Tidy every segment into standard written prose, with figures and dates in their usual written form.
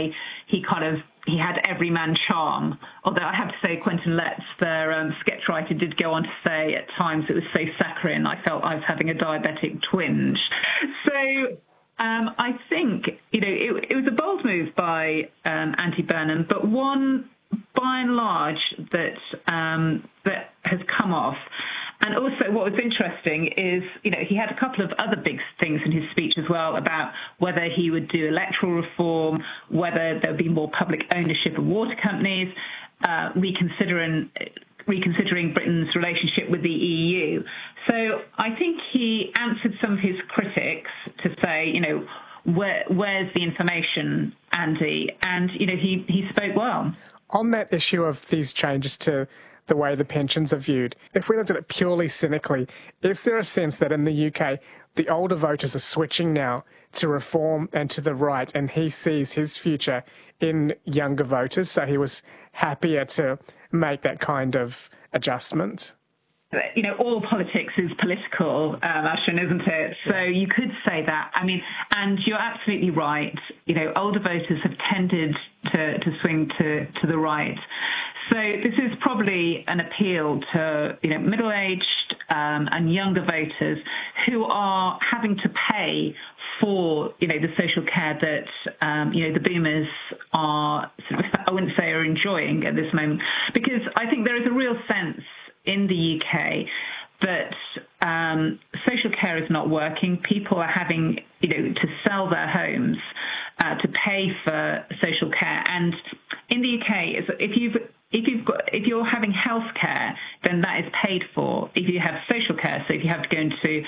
say he had everyman charm. Although I have to say, Quentin Letts, their sketch writer, did go on to say at times it was so saccharine I felt I was having a diabetic twinge. So I think, it was a bold move by Andy Burnham, but one by and large that has come off. And also what was interesting is, he had a couple of other big things in his speech as well about whether he would do electoral reform, whether there would be more public ownership of water companies, reconsidering Britain's relationship with the EU. So I think he answered some of his critics to say, where's the information, Andy? And, he spoke well. On that issue of these changes to the way the pensions are viewed, if we looked at it purely cynically, is there a sense that in the UK, the older voters are switching now to reform and to the right, and he sees his future in younger voters, so he was happier to make that kind of adjustment? All politics is political, Ashton, isn't it? So you could say that. And you're absolutely right. Older voters have tended to swing to the right. So this is probably an appeal to, middle-aged and younger voters who are having to pay for, the social care that, the boomers are, I wouldn't say are enjoying at this moment. Because I think there is a real sense in the UK that social care is not working. People are having, to sell their homes to pay for social care. And in the UK, if you're having health care, then that is paid for. If you have social care, so if you have to go into,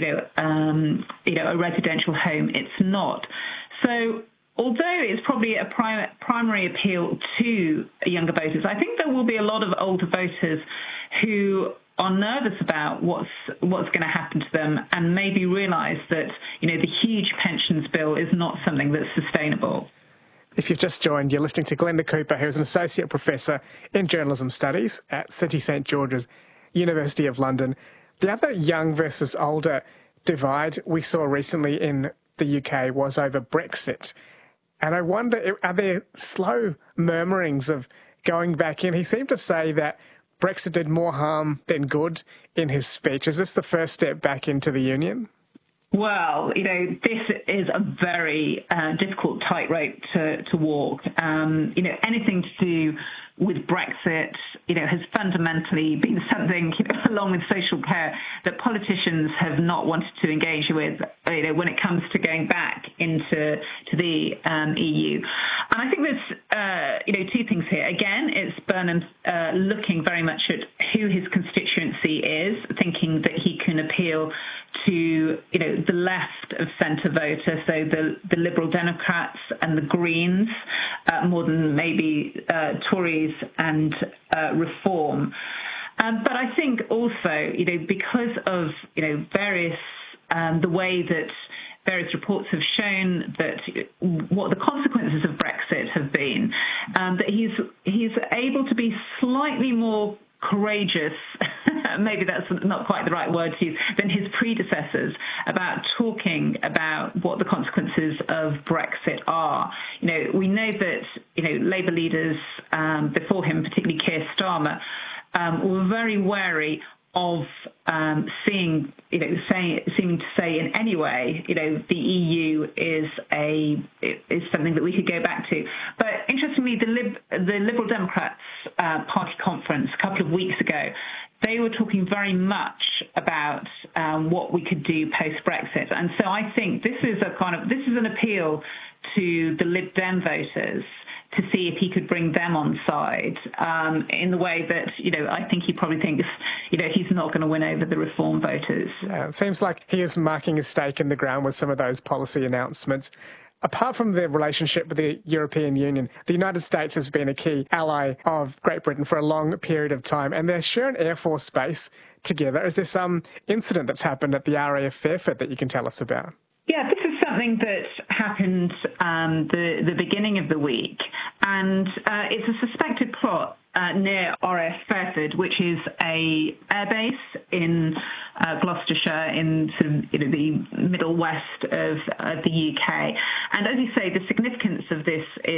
a residential home, it's not. So although it's probably a primary appeal to younger voters, I think there will be a lot of older voters who are nervous about what's going to happen to them and maybe realise that, the huge pensions bill is not something that's sustainable. If you've just joined, you're listening to Glenda Cooper, who's an Associate Professor in Journalism Studies at City St George's, University of London. The other young versus older divide we saw recently in the UK was over Brexit. And I wonder, are there slow murmurings of going back in? He seemed to say that Brexit did more harm than good in his speech. Is this the first step back into the Union? Well, this is a very difficult tightrope to walk. Anything to do with Brexit, has fundamentally been something, along with social care, that politicians have not wanted to engage with, when it comes to going back into the EU. And I think there's, two things here. Again, it's Burnham looking very much at who his constituency is, thinking that he can appeal to, the left of centre voter, so the Liberal Democrats and the Greens, more than maybe Tories and Reform. But I think also, because of, various, the way that various reports have shown that what the consequences of Brexit have been, that he's able to be slightly more courageous, maybe that's not quite the right word to use, than his predecessors about talking about what the consequences of Brexit are. We know that, Labour leaders before him, particularly Keir Starmer, were very wary of seeming to say in any way, the EU is something that we could go back to. But interestingly, the Liberal Democrats party conference a couple of weeks ago, they were talking very much about what we could do post-Brexit. And so I think this is an appeal to the Lib Dem voters to see if he could bring them on side in the way that, I think he probably thinks, he's not going to win over the Reform voters. Yeah, it seems like he is marking a stake in the ground with some of those policy announcements. Apart from the relationship with the European Union, the United States has been a key ally of Great Britain for a long period of time, and they share an Air Force base together. Is there some incident that's happened at the RAF Fairford that you can tell us about? Yeah, this is something that happened the beginning of the week, and it's a suspected plot near RAF Fairford, which is a airbase in Gloucestershire, in sort of the middle west of the UK. And as you say, the significance of this is